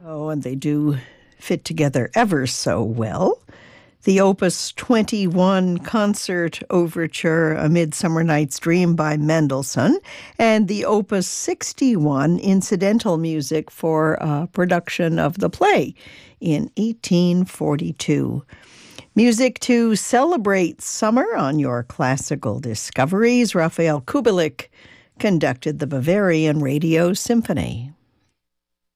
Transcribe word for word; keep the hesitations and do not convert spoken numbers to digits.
Oh, and they do fit together ever so well. The Opus twenty-one Concert Overture, A Midsummer Night's Dream by Mendelssohn, and the Opus sixty-one Incidental Music for a production of the play in eighteen forty-two. Music to celebrate summer on your classical discoveries. Rafael Kubelik conducted the Bavarian Radio Symphony.